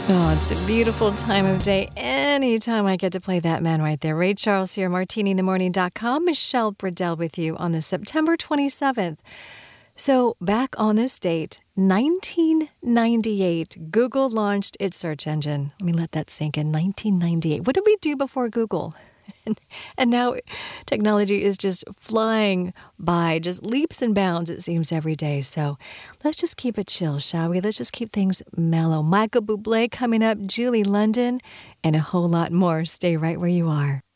Oh, it's a beautiful time of day. Anytime I get to play that man right there. Ray Charles here, martininthemorning.com. Michelle Bradell with you on the September 27th. So back on this date, 1998, Google launched its search engine. Let me let that sink in. 1998. What did we do before Google? And now technology is just flying by, just leaps and bounds, it seems, every day. So let's just keep it chill, shall we? Let's just keep things mellow. Michael Bublé coming up, Julie London, and a whole lot more. Stay right where you are.